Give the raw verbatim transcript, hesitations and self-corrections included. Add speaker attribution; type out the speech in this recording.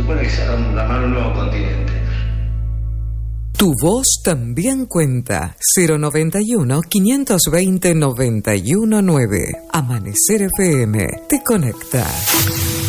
Speaker 1: supone que se arma un nuevo continente.
Speaker 2: Tu voz también cuenta. Cero noventa y uno, quinientos veinte, noventa y uno nueve. Amanecer F M te conecta.